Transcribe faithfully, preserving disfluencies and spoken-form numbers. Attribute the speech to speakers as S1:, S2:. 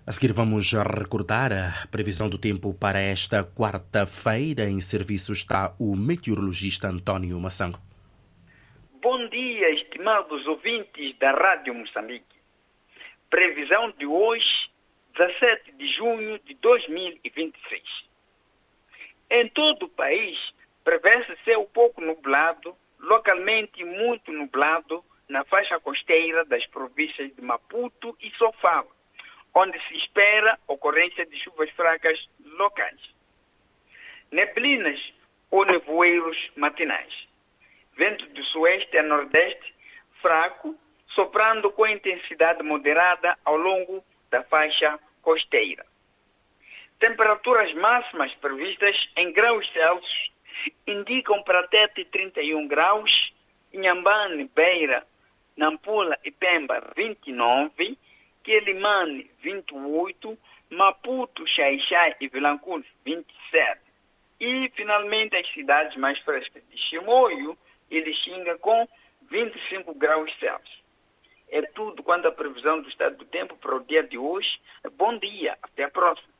S1: A seguir vamos recordar a previsão do tempo para esta quarta-feira. Em serviço está o meteorologista António Massango.
S2: Bom dia, estimados ouvintes da Rádio Moçambique. Previsão de hoje, dezassete de junho de dois mil e vinte e seis. Em todo o país, prevê-se céu pouco nublado, localmente muito nublado, na faixa costeira das províncias de Maputo e Sofala, onde se espera ocorrência de chuvas fracas locais. Neblinas ou nevoeiros matinais. Vento do sueste a nordeste fraco, soprando com intensidade moderada ao longo da faixa costeira. Temperaturas máximas previstas em graus Celsius indicam para Tete trinta e um graus, Inhambane, Beira, Nampula e Pemba vinte e nove, Quelimane vinte e oito, Maputo, Xai-Xai e Vilanculo vinte e sete. E, finalmente, as cidades mais frescas de Chimoio e Lixinga com vinte e cinco graus Celsius. É tudo quanto à previsão do estado do tempo para o dia de hoje. Bom dia, até a próxima.